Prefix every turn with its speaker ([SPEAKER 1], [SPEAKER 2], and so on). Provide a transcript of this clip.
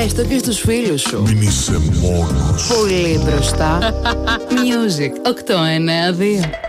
[SPEAKER 1] Πες το και στους φίλους σου.
[SPEAKER 2] Μην είσαι μόνος.
[SPEAKER 1] Πολύ μπροστά. Music 892.